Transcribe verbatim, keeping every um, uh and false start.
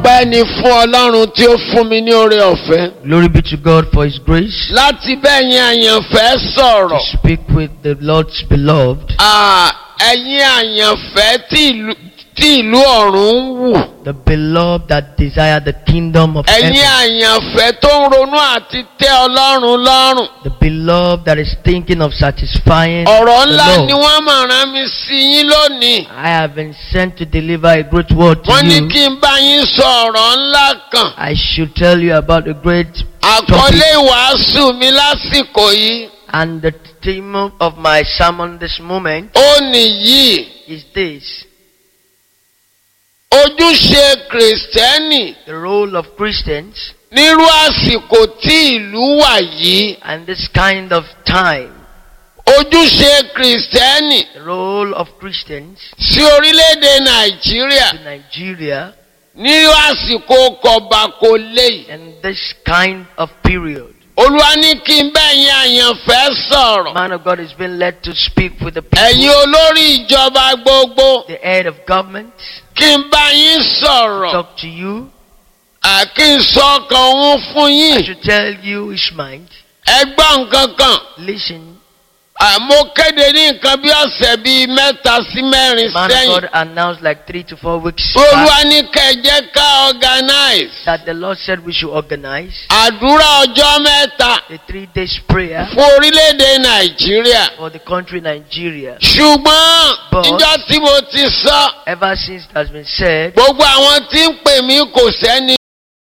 Ọpẹ́ ni fún Ọlọ́run tí ó fún mi ní oore ọ̀fẹ́. Glory be to God for His grace. Láti bẹ́yìn àyànfẹ́ sọ̀rọ̀. To speak with the Lord's beloved. Ah, ẹ̀yin àyànfẹ́ tí ìlú tí ìlú ọ̀run ń wù. The beloved that desire the kingdom of heaven. Ẹ̀yin àyànfẹ́ tó ń ronú àti tẹ́ Ọlọ́run lọ́rùn. The beloved that is thinking of satisfying Ọ̀rọ̀ the ńlá Lord. ni wọ́n máa rán mi sí yín lónìí. I have been sent to deliver a great word to Wọ́n ní you. kí n bá yín sọ ọ̀rọ̀ ńlá kan. I should tell you about a great Àkọlé topic. ìwàásù mi lásìkò yìí. And the theme of my sermon this moment Ó nìyí. is this: Ojúṣe Kìrìsìtẹ́nì the role of Christians nírú àsìkò tí ìlú wà yìí. and this kind of time. Ojúṣe Kìrìsìtẹ́nì The role of Christians sí orílẹ̀-èdè Nàìjíríà in Nigeria nírú àsìkò kọ̀bàkọ̀lé. in this kind of period. Olúwa ní kí n bẹ́yìn àyànfẹ́ sọ̀rọ̀. Man of God has been led to speak with the Ẹ̀yin people, olórí ìjọba gbogbo, the head of government, kí n bá yín sọ̀rọ̀. talk to you. À kí n sọ ọkàn òun fún I yín. should tell you his mind. Ẹ gbọ́ nǹkan kan. Listen. Mo kéde ní nǹkan bí ọ̀sẹ̀ bíi mẹ́ta sí mẹ́rin Man of sẹ́yìn. God announced like three to four weeks Olúwa back ní kẹjẹ ká organize. that the Lord said we should organize Àdúrà ọjọ́ mẹ́ta a three days prayer fún orílẹ̀-èdè Nàìjíríà. for the country Nigeria. Ṣùgbọ́n But- níjọ́ tí mo ti sọ, Ever since it has been said, gbogbo àwọn tí ń pè mí kò sẹ́ni